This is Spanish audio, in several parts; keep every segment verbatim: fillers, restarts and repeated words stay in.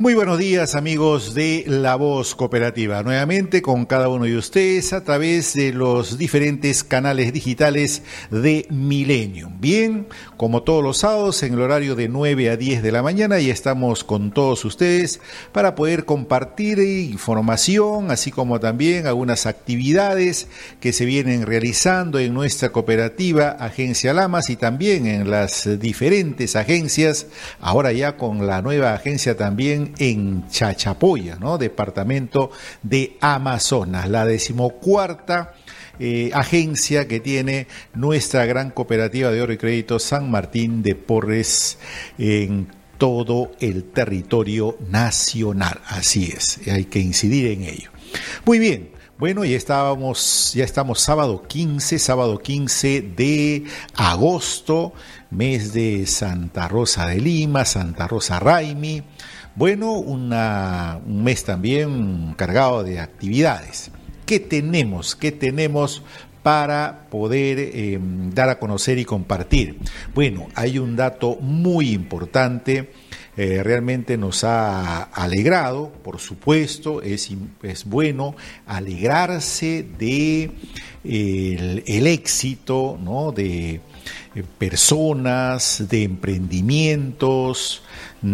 Muy buenos días, amigos de La Voz Cooperativa, nuevamente con cada uno de ustedes a través de los diferentes canales digitales de Millennium. Bien, como todos los sábados en el horario de nueve a diez de la mañana, y estamos con todos ustedes para poder compartir información, así como también algunas actividades que se vienen realizando en nuestra cooperativa Agencia Lamas y también en las diferentes agencias, ahora ya con la nueva agencia también en Chachapoya, ¿no? Departamento de Amazonas, la decimocuarta eh, agencia que tiene nuestra gran cooperativa de ahorro y crédito San Martín de Porres en todo el territorio nacional. Así es, hay que incidir en ello. Muy bien. Bueno, ya estábamos, ya estamos sábado quince, sábado quince de agosto, mes de Santa Rosa de Lima, Santa Rosa Raimi. Bueno, una, un mes también cargado de actividades. ¿Qué tenemos? ¿Qué tenemos para poder eh, dar a conocer y compartir? Bueno, hay un dato muy importante. Eh, realmente nos ha alegrado, por supuesto, es, es bueno alegrarse de eh, el, el éxito, ¿no? de eh, personas, de emprendimientos,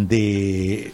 de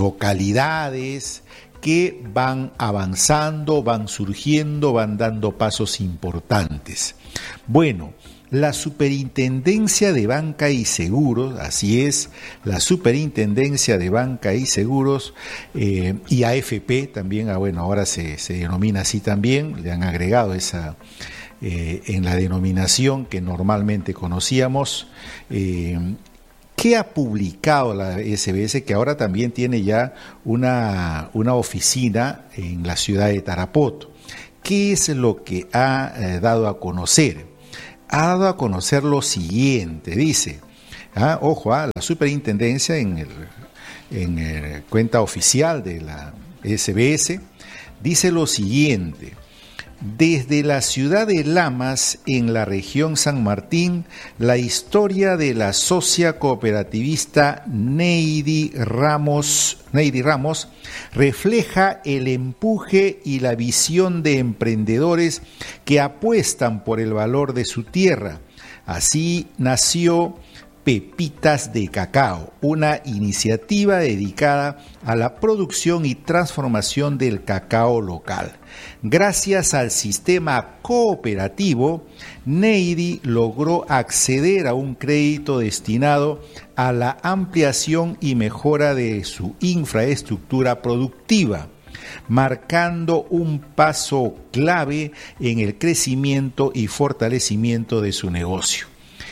localidades que van avanzando, van surgiendo, van dando pasos importantes. Bueno, la Superintendencia de Banca y Seguros, así es, la Superintendencia de Banca y Seguros eh, y A F P también, ah, bueno, ahora se, se denomina así también, le han agregado esa eh, en la denominación que normalmente conocíamos. Eh, ¿Qué ha publicado la S B S, que ahora también tiene ya una, una oficina en la ciudad de Tarapoto? ¿Qué es lo que ha eh, dado a conocer? Ha dado a conocer lo siguiente, dice, ah, ojo, ah, la superintendencia en el, en el cuenta oficial de la S B S dice lo siguiente: desde la ciudad de Lamas, en la región San Martín, la historia de la socia cooperativista Neidy Ramos, Neidy Ramos refleja el empuje y la visión de emprendedores que apuestan por el valor de su tierra. Así nació Pepitas de Cacao, una iniciativa dedicada a la producción y transformación del cacao local. Gracias al sistema cooperativo, Neidy logró acceder a un crédito destinado a la ampliación y mejora de su infraestructura productiva, marcando un paso clave en el crecimiento y fortalecimiento de su negocio.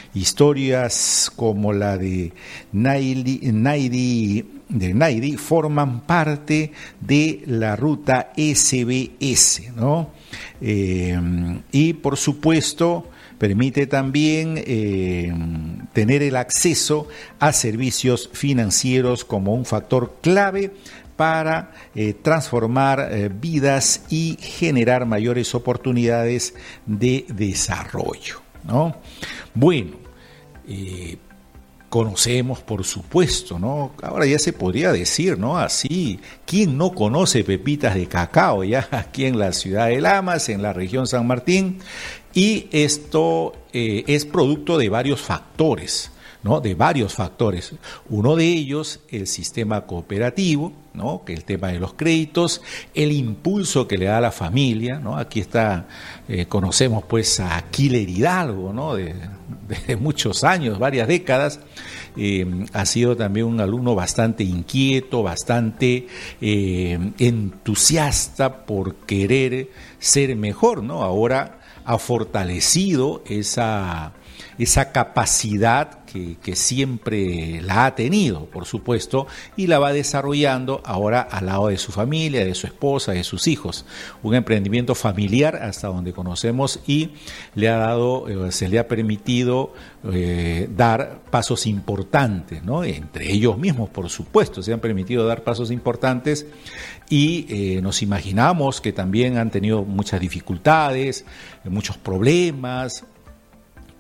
Historias como la de Neidy, Neidy, de Neidy forman parte de la ruta S B S, ¿no? Eh, y por supuesto permite también eh, tener el acceso a servicios financieros como un factor clave para eh, transformar eh, vidas y generar mayores oportunidades de desarrollo, ¿no? Bueno, eh, conocemos, por supuesto, ¿no? Ahora ya se podría decir, ¿no? Así, ¿quién no conoce Pepitas de Cacao? Ya aquí en la ciudad de Lamas, en la región San Martín, y esto eh, es producto de varios factores, ¿no? De varios factores. Uno de ellos, el sistema cooperativo, ¿no? Que el tema de los créditos, el impulso que le da a la familia, ¿no? Aquí está, eh, conocemos pues a Killer Hidalgo, ¿no? De, de muchos años, varias décadas. Eh, ha sido también un alumno bastante inquieto, bastante eh, entusiasta por querer ser mejor, ¿no? Ahora ha fortalecido esa esa capacidad que, que siempre la ha tenido, por supuesto, y la va desarrollando ahora al lado de su familia, de su esposa, de sus hijos. Un emprendimiento familiar hasta donde conocemos, y le ha dado, eh, se le ha permitido eh, dar pasos importantes, ¿no? Entre ellos mismos, por supuesto, se han permitido dar pasos importantes, y eh, nos imaginamos que también han tenido muchas dificultades, muchos problemas,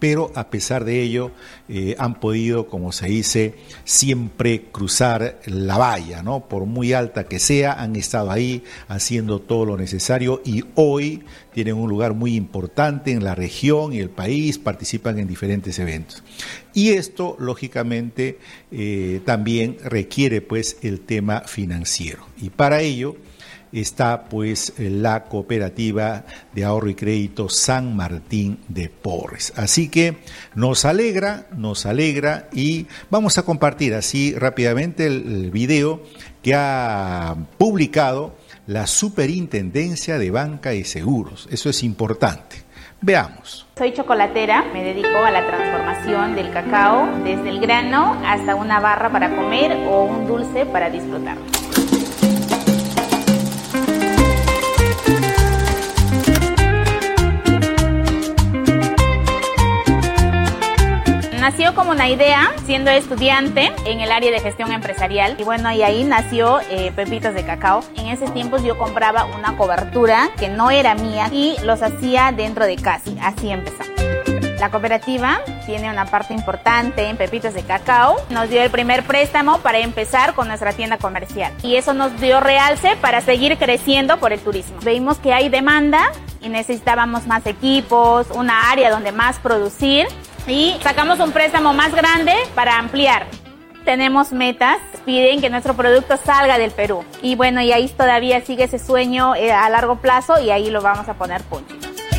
pero a pesar de ello eh, han podido, como se dice, siempre cruzar la valla, ¿no? Por muy alta que sea, han estado ahí haciendo todo lo necesario y hoy tienen un lugar muy importante en la región y el país, participan en diferentes eventos. Y esto, lógicamente, eh, también requiere pues el tema financiero. Y para ello está pues la cooperativa de ahorro y crédito San Martín de Porres. Así que nos alegra, nos alegra y vamos a compartir así rápidamente el, el video que ha publicado la Superintendencia de Banca y Seguros. Eso es importante. Veamos. Soy chocolatera, me dedico a la transformación del cacao desde el grano hasta una barra para comer o un dulce para disfrutar. Nació como una idea siendo estudiante en el área de gestión empresarial y bueno, y ahí nació eh, Pepitas de Cacao. En esos tiempos yo compraba una cobertura que no era mía y los hacía dentro de casa, así empezó. La cooperativa tiene una parte importante en Pepitas de Cacao. Nos dio el primer préstamo para empezar con nuestra tienda comercial y eso nos dio realce para seguir creciendo por el turismo. Vimos que hay demanda y necesitábamos más equipos, una área donde más producir. Y sacamos un préstamo más grande para ampliar. Tenemos metas, piden que nuestro producto salga del Perú. Y bueno, y ahí todavía sigue ese sueño eh, a largo plazo y ahí lo vamos a poner punto.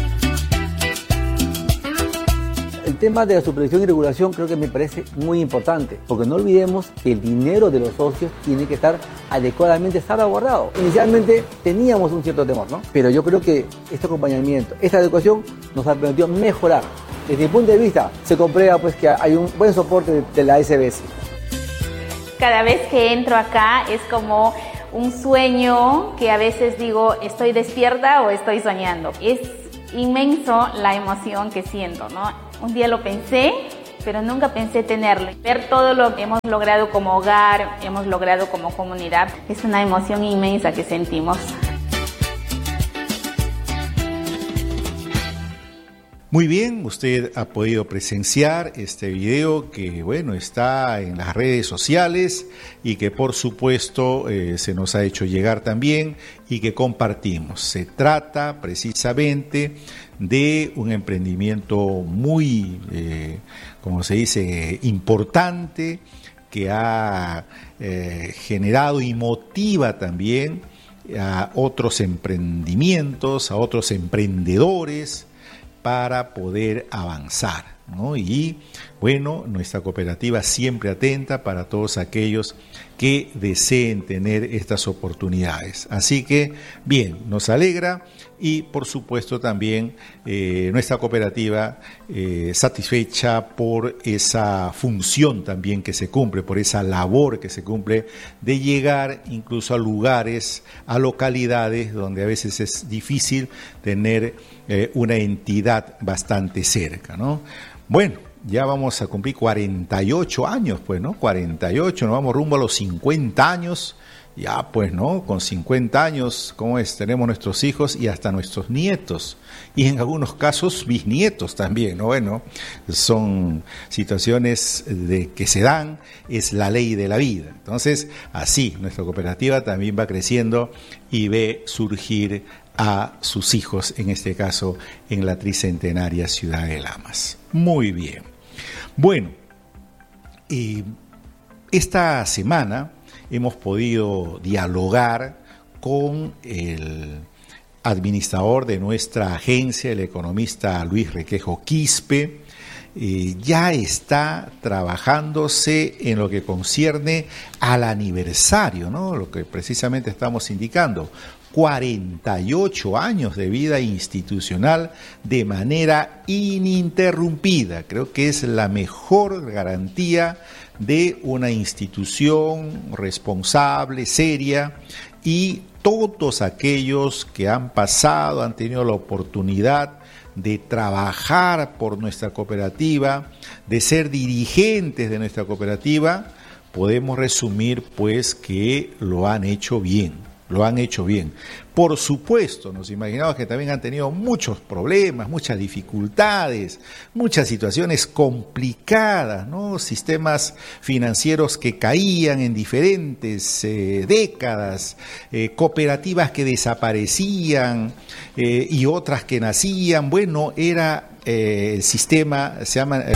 El tema de la supervisión y regulación creo que me parece muy importante, porque no olvidemos que el dinero de los socios tiene que estar adecuadamente salvaguardado. Inicialmente teníamos un cierto temor, ¿no? Pero yo creo que este acompañamiento, esta adecuación nos ha permitido mejorar. Desde mi punto de vista, se comprueba pues que hay un buen soporte de, de la S B S. Cada vez que entro acá es como un sueño que a veces digo, ¿estoy despierta o estoy soñando? Es inmenso la emoción que siento, ¿no? Un día lo pensé, pero nunca pensé tenerlo. Ver todo lo que hemos logrado como hogar, hemos logrado como comunidad, es una emoción inmensa que sentimos. Muy bien, usted ha podido presenciar este video que, bueno, está en las redes sociales y que por supuesto eh, se nos ha hecho llegar también y que compartimos. Se trata precisamente de un emprendimiento muy, eh, como se dice, importante, que ha eh, generado y motiva también a otros emprendimientos, a otros emprendedores, para poder avanzar, ¿no? Y bueno, nuestra cooperativa siempre atenta para todos aquellos que deseen tener estas oportunidades. Así que, bien, nos alegra y por supuesto también eh, nuestra cooperativa eh, satisfecha por esa función también que se cumple, por esa labor que se cumple de llegar incluso a lugares, a localidades donde a veces es difícil tener eh, una entidad bastante cerca, ¿no? Bueno, ya vamos a cumplir cuarenta y ocho años, pues, ¿no? cuarenta y ocho, nos vamos rumbo a los cincuenta años. Ya, pues, ¿no? Con cincuenta años, ¿cómo es? Tenemos nuestros hijos y hasta nuestros nietos. Y en algunos casos, bisnietos también, ¿no? Bueno, son situaciones de que se dan, es la ley de la vida. Entonces, así, nuestra cooperativa también va creciendo y ve surgir a sus hijos, en este caso, en la tricentenaria ciudad de Lamas. Muy bien. Bueno, eh, esta semana hemos podido dialogar con el administrador de nuestra agencia, el economista Luis Requejo Quispe. Eh, ya está trabajándose en lo que concierne al aniversario, ¿no? Lo que precisamente estamos indicando. cuarenta y ocho años de vida institucional de manera ininterrumpida. Creo que es la mejor garantía de una institución responsable, seria, y todos aquellos que han pasado, han tenido la oportunidad de trabajar por nuestra cooperativa, de ser dirigentes de nuestra cooperativa, podemos resumir pues que lo han hecho bien. lo han hecho bien. Por supuesto, nos imaginamos que también han tenido muchos problemas, muchas dificultades, muchas situaciones complicadas, ¿no? Sistemas financieros que caían en diferentes eh, décadas, eh, cooperativas que desaparecían eh, y otras que nacían. Bueno, era eh, el sistema, se llama...